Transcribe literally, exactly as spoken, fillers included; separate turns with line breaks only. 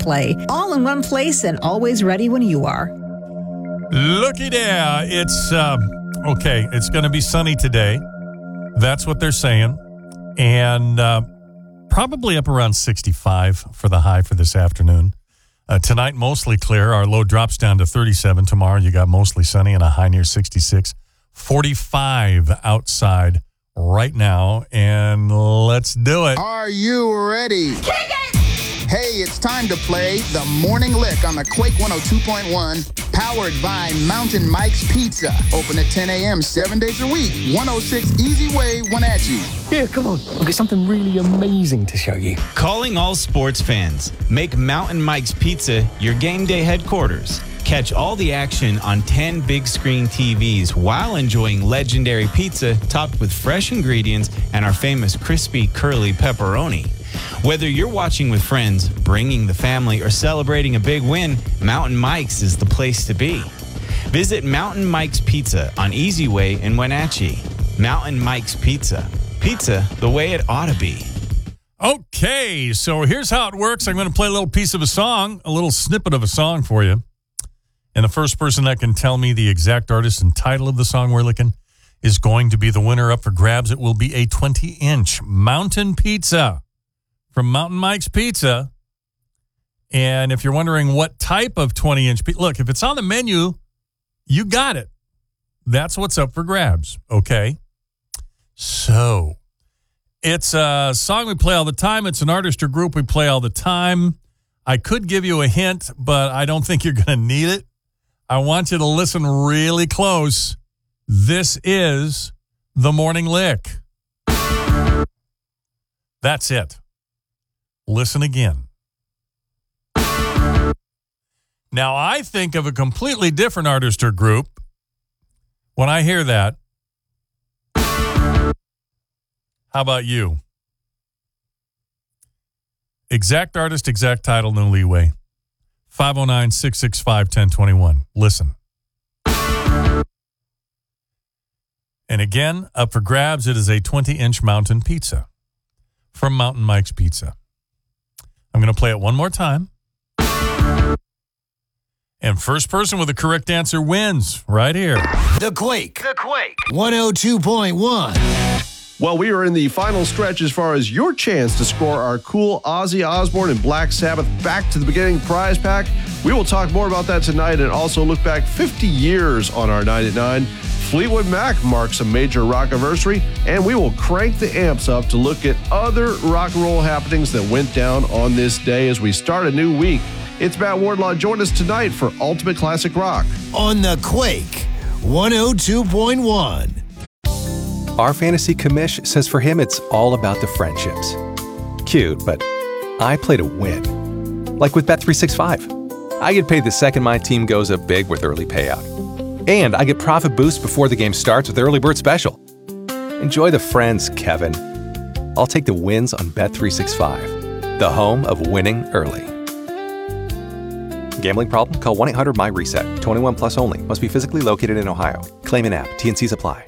play, all in one place and always ready when you are.
Looky there. It's, um, okay, it's going to be sunny today. That's what they're saying. And uh, probably up around sixty-five for the high for this afternoon. Uh, tonight, mostly clear. Our low drops down to thirty-seven. Tomorrow, you got mostly sunny and a high near sixty-six. forty-five outside right now. And let's do it.
Are you ready? Kick it! Hey, it's time to play the Morning Lick on the Quake one oh two point one, powered by Mountain Mike's Pizza. Open at ten a.m. seven days a week. one oh six Easy Way, Wenatchee.
Here, come on. I've got something really amazing to show you.
Calling all sports fans. Make Mountain Mike's Pizza your game day headquarters. Catch all the action on ten big screen T Vs while enjoying legendary pizza topped with fresh ingredients and our famous crispy curly pepperoni. Whether you're watching with friends, bringing the family, or celebrating a big win, Mountain Mike's is the place to be. Visit Mountain Mike's Pizza on Easy Way in Wenatchee. Mountain Mike's Pizza. Pizza the way it ought to be.
Okay, so here's how it works. I'm going to play a little piece of a song, a little snippet of a song for you. And the first person that can tell me the exact artist and title of the song we're licking is going to be the winner. Up for grabs. It will be a twenty-inch mountain pizza from Mountain Mike's Pizza. And if you're wondering what type of twenty-inch pizza, look, if it's on the menu, you got it. That's what's up for grabs, okay? So, it's a song we play all the time. It's an artist or group we play all the time. I could give you a hint, but I don't think you're going to need it. I want you to listen really close. This is The Morning Lick. That's it. Listen again. Now, I think of a completely different artist or group when I hear that. How about you? Exact artist, exact title, no leeway. five oh nine, six six five, one oh two one. Listen. And again, up for grabs, it is a twenty-inch mountain pizza from Mountain Mike's Pizza. I'm going to play it one more time. And first person with the correct answer wins right here.
The Quake. The Quake. one oh two point one.
Well, we are in the final stretch as far as your chance to score our cool Ozzy Osbourne and Black Sabbath Back to the Beginning prize pack. We will talk more about that tonight and also look back fifty years on our nine at nine. Fleetwood Mac marks a major rock anniversary, and we will crank the amps up to look at other rock and roll happenings that went down on this day as we start a new week. It's Matt Wardlaw. Join us tonight for Ultimate Classic Rock.
On the Quake, one oh two point one.
Our fantasy commish says for him it's all about the friendships. Cute, but I play to win. Like with Bet three sixty-five. I get paid the second my team goes up big with early payout. And I get profit boost before the game starts with Early Bird Special. Enjoy the friends, Kevin. I'll take the wins on Bet three sixty-five, the home of winning early. Gambling problem? Call one eight hundred M Y RESET. twenty-one plus only. Must be physically located in Ohio. Claim in app. T N Cs apply.